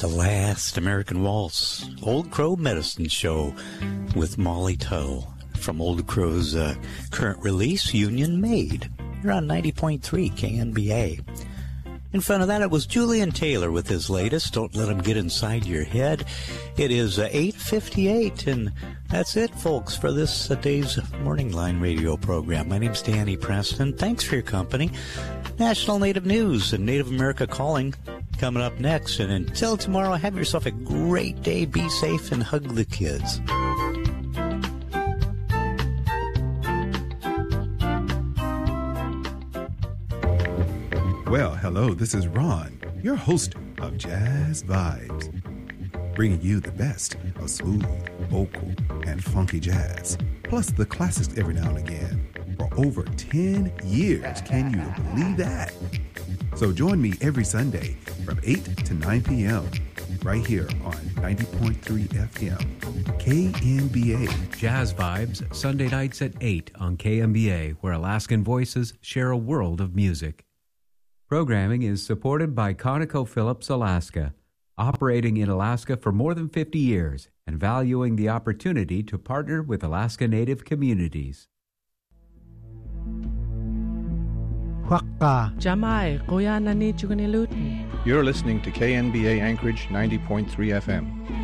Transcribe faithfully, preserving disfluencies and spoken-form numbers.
The Last American Waltz, Old Crow Medicine Show with Molly Toe from Old Crow's uh, current release, Union Made. You're on ninety point three K N B A. In front of that, it was Julian Taylor with his latest, Don't Let 'Em Get Inside Your Head. It is uh, eight fifty-eight, and that's it, folks, for this uh, day's Morning Line radio program. My name's Danny Preston. Thanks for your company. National Native News and Native America Calling coming up next. And until tomorrow, have yourself a great day. Be safe and hug the kids. Well, hello, this is Ron, your host of Jazz Vibes, bringing you the best of smooth, vocal, and funky jazz, plus the classics every now and again. For over ten years, can you believe that? So join me every Sunday from eight to nine p.m. right here on ninety point three F M, K N B A. Jazz Vibes, Sunday nights at eight on K N B A, where Alaskan voices share a world of music. Programming is supported by ConocoPhillips Alaska, operating in Alaska for more than fifty years and valuing the opportunity to partner with Alaska Native communities. Jamai, Goya Nani Chugani Luton. You're listening to K N B A Anchorage ninety point three F M.